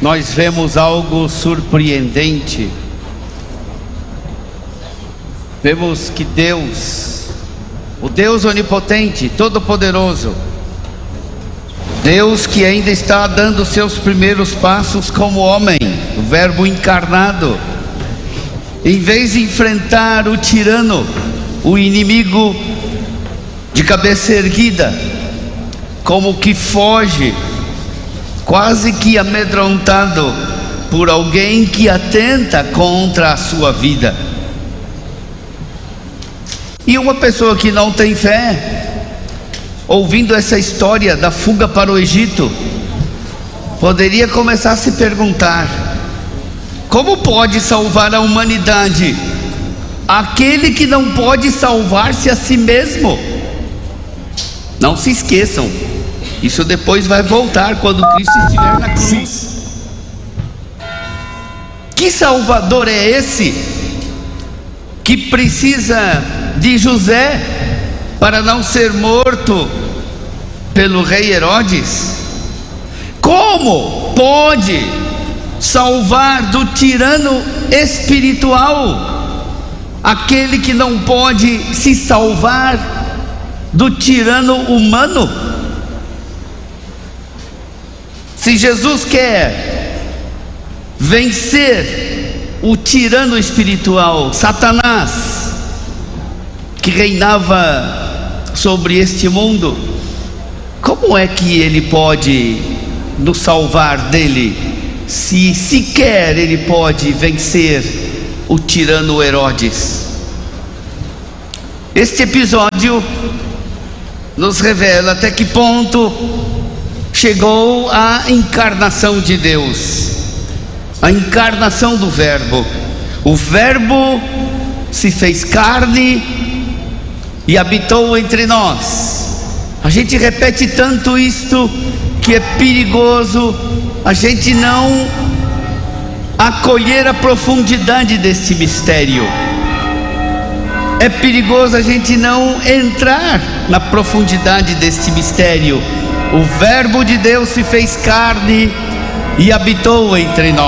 nós vemos algo surpreendente. Vemos que Deus, o Deus onipotente, todo-poderoso, Deus que ainda está dando seus primeiros passos como homem, o Verbo encarnado, em vez de enfrentar o tirano, o inimigo de cabeça erguida, como que foge, quase que amedrontado por alguém que atenta contra a sua vida. E uma pessoa que não tem fé, ouvindo essa história da fuga para o Egito, poderia começar a se perguntar: como pode salvar a humanidade aquele que não pode salvar-se a si mesmo? Não se esqueçam, isso depois vai voltar quando Cristo estiver na cruz. Que Salvador é esse que precisa de José para não ser morto pelo rei Herodes? Como pode salvar do tirano espiritual aquele que não pode se salvar do tirano humano? Se Jesus quer vencer o tirano espiritual, Satanás, que reinava sobre este mundo, como é que ele pode nos salvar dele, se sequer ele pode vencer o tirano Herodes? Este episódio nos revela até que ponto chegou a encarnação de Deus, a encarnação do Verbo. O Verbo se fez carne e habitou entre nós. A gente repete tanto isto que é perigoso a gente não acolher a profundidade deste mistério. É perigoso a gente não entrar na profundidade deste mistério. O Verbo de Deus se fez carne e habitou entre nós.